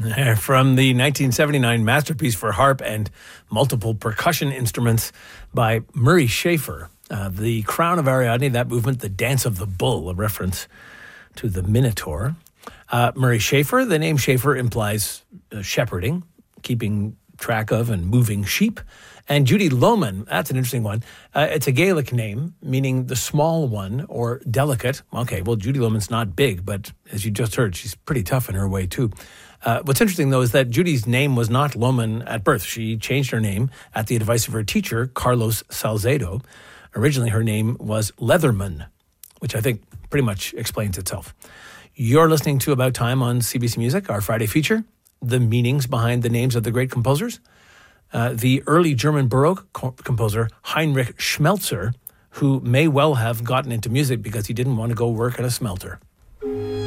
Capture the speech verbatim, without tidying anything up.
From the nineteen seventy-nine masterpiece for harp and multiple percussion instruments by Murray Schafer, uh, The Crown of Ariadne, that movement, The Dance of the Bull, a reference to the Minotaur. Uh, Murray Schafer, the name Schafer implies uh, shepherding, keeping track of and moving sheep. And Judy Lohman, that's an interesting one. Uh, it's a Gaelic name, meaning the small one or delicate. Okay, well, Judy Lohman's not big, but as you just heard, she's pretty tough in her way, too. Uh, what's interesting, though, is that Judy's name was not Lohman at birth. She changed her name at the advice of her teacher, Carlos Salcedo. Originally, her name was Leatherman, which I think pretty much explains itself. You're listening to About Time on C B C Music, our Friday feature, the meanings behind the names of the great composers. Uh, the early German Baroque co- composer Heinrich Schmelzer, who may well have gotten into music because he didn't want to go work at a smelter.